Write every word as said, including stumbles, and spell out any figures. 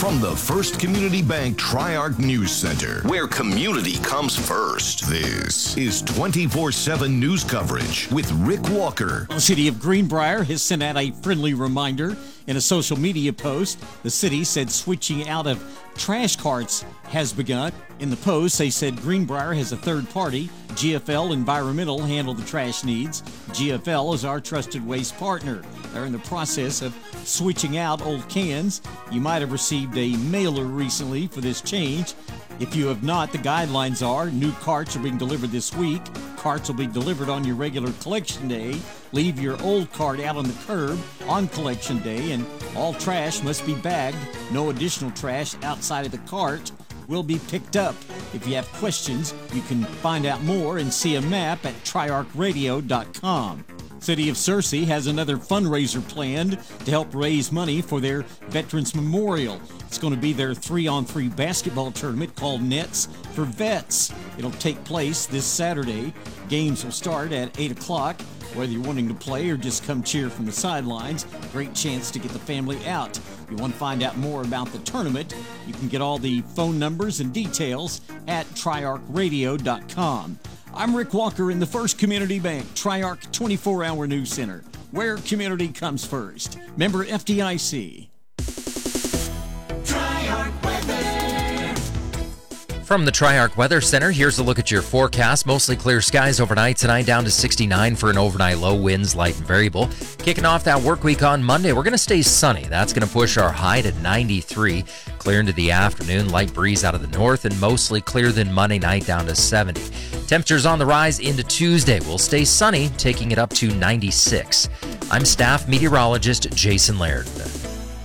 From the First Community Bank Tri-Arc News Center, where community comes first, this is twenty-four seven news coverage with Rick Walker. The city of Greenbrier has sent out a friendly reminder in a social media post. The city said switching out of trash carts has begun. In the post, they said Greenbrier has a third party. G F L Environmental handle the trash needs. G F L is our trusted waste partner. They're in the process of switching out old cans. You might have received a mailer recently for this change. If you have not, the guidelines are new carts are being delivered this week. Carts will be delivered on your regular collection day. Leave your old cart out on the curb on collection day, and all trash must be bagged. No additional trash outside of the cart will be picked up. If you have questions, you can find out more and see a map at tri arc radio dot com. City of Searcy has another fundraiser planned to help raise money for their Veterans Memorial. It's going to be their three-on-three basketball tournament called Nets for Vets. It'll take place this Saturday. Games will start at eight o'clock. Whether you're wanting to play or just come cheer from the sidelines, great chance to get the family out. If you want to find out more about the tournament, you can get all the phone numbers and details at tri arc radio dot com. I'm Rick Walker in the First Community Bank Tri-Arc twenty-four hour News Center, where community comes first. Member F D I C. Tri-Arc Weather. From the Tri-Arc Weather Center, here's a look at your forecast. Mostly clear skies overnight tonight, down to sixty-nine for an overnight low. Winds light and variable. Kicking off that work week on Monday, we're going to stay sunny. That's going to push our high to ninety-three. Clear into the afternoon, light breeze out of the north, and mostly clear then Monday night down to seventy. Temperatures on the rise into Tuesday. Will stay sunny, taking it up to ninety-six. I'm staff meteorologist Jason Laird.